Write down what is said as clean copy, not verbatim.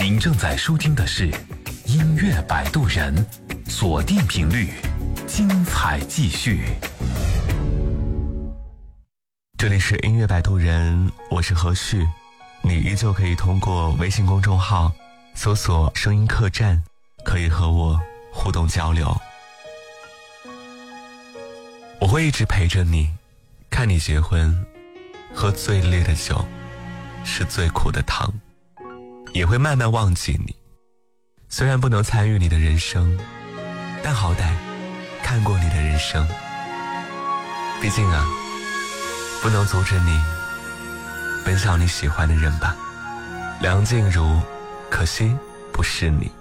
您正在收听的是音乐摆渡人，锁定频率，精彩继续。 这里是音乐摆渡人，我是何旭，你依旧可以通过微信公众号搜索声音客栈，可以和我互动交流。我会一直陪着你，看你结婚，喝最烈的酒，吃最苦的糖，也会慢慢忘记你。虽然不能参与你的人生，但好歹看过你的人生。毕竟啊，不能阻止你奔向你喜欢的人吧。梁静茹，可惜不是你。